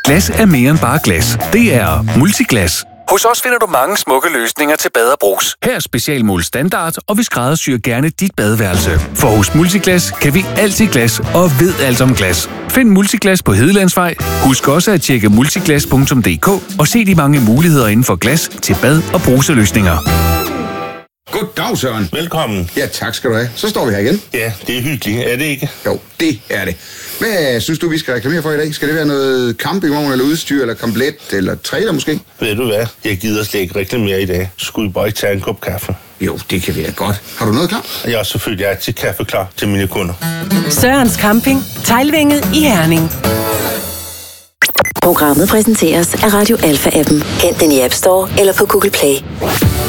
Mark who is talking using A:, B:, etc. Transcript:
A: Glas er mere end bare glas. Det er Multiglas. Hos os finder du mange smukke løsninger til bad og brus. Her er specialmål standard, og vi skræddersyr gerne dit badeværelse. For hos Multiglas kan vi altid glas og ved alt om glas. Find Multiglas på Hedelandsvej. Husk også at tjekke multiglas.dk og se de mange muligheder inden for glas til bad- og bruseløsninger.
B: Goddag, Søren.
C: Velkommen.
B: Ja, tak skal du have. Så står vi her igen.
C: Ja, det er hyggeligt. Er det ikke?
B: Jo, det er det. Hvad synes du, vi skal reklamere for i dag? Skal det være noget campingvogn eller udstyr, eller komplet, eller trailer måske?
C: Ved du hvad? Jeg gider slet ikke reklamere i dag. Skulle I bare ikke tage en kop kaffe?
B: Jo, det kan være godt. Har du noget klar?
C: Jeg er selvfølgelig altid kaffe klar til mine kunder.
D: Sørens Camping. Teglvænget i Herning.
E: Programmet præsenteres af Radio Alpha-appen. Hent den i App Store eller på Google Play.